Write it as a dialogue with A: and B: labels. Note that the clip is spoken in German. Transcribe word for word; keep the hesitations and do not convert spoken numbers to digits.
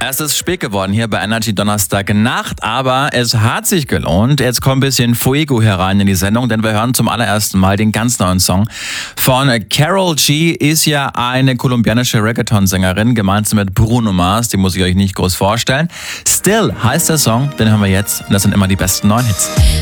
A: Es ist spät geworden hier bei Energy Donnerstag Nacht, aber es hat sich gelohnt. Jetzt kommt ein bisschen Fuego herein in die Sendung, denn wir hören zum allerersten Mal den ganz neuen Song von Karol G. Ist ja eine kolumbianische Reggaeton-Sängerin, gemeinsam mit Bruno Mars. Die muss ich euch nicht groß vorstellen. Still heißt der Song, den hören wir jetzt. Und das sind immer die besten neuen Hits.